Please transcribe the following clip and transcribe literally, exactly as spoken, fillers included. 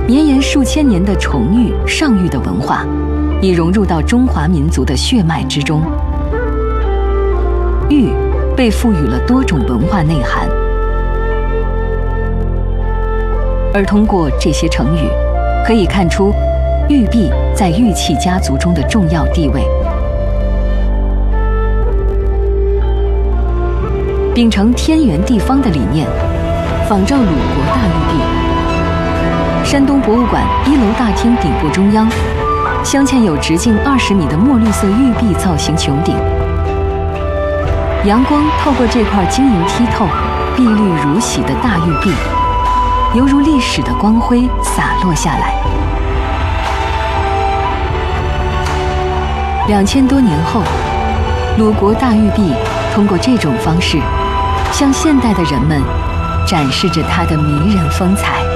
绵延数千年的崇玉、上玉的文化，已融入到中华民族的血脉之中。玉被赋予了多种文化内涵，而通过这些成语，可以看出玉璧在玉器家族中的重要地位。秉承天圆地方的理念，仿照鲁国大玉璧。山东博物馆一楼大厅顶部中央，镶嵌有直径二十米的墨绿色玉璧造型穹顶。阳光透过这块晶莹剔透、碧绿如洗的大玉璧，犹如历史的光辉洒落下来。两千多年后，鲁国大玉璧通过这种方式，向现代的人们展示着它的迷人风采。